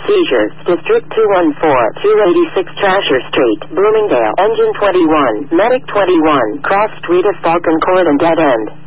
seizures. District 214, 286 Trasher Street, Bloomingdale. Engine 21, Medic 21, Cross Street of Falcon Court and Dead End.